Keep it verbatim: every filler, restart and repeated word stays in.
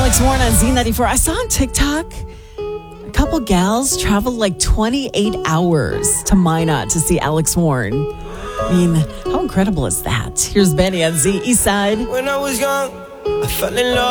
Alex Warren on Z ninety-four. I saw on TikTok a couple gals traveled like twenty-eight hours to Minot to see Alex Warren. I mean, how incredible is that? Here's Benny on Z East Side. When I was young, I fell in love.